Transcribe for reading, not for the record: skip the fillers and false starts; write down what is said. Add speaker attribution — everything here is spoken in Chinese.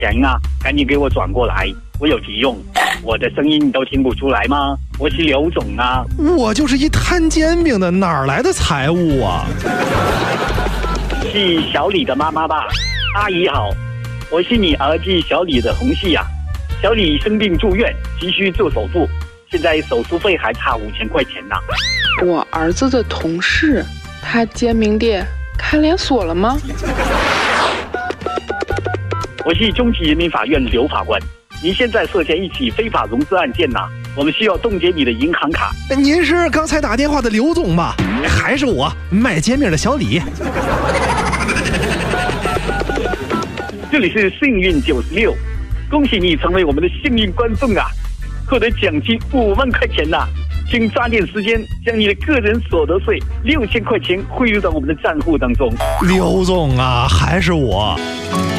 Speaker 1: 行啊，赶紧给我转过来，我有急用。我的声音你都听不出来吗？我是刘总啊。
Speaker 2: 我就是一摊煎饼的，哪儿来的财务啊？
Speaker 1: 是小李的妈妈吧？阿姨好，我是你儿子小李的同事啊。小李生病住院，急需做手术，现在手术费还差5000块钱呢。
Speaker 3: 我儿子的同事，他煎饼店开连锁了吗？
Speaker 1: 我是中级人民法院刘法官，您现在涉嫌一起非法融资案件呐，我们需要冻结你的银行卡。
Speaker 2: 您是刚才打电话的刘总吧？还是我卖煎饼的小李？
Speaker 1: 这里是幸运96，恭喜你成为我们的幸运观众啊，获得奖金5万块钱呐！请抓紧时间将你的个人所得税6000块钱汇入到我们的账户当中。
Speaker 2: 刘总啊，还是我。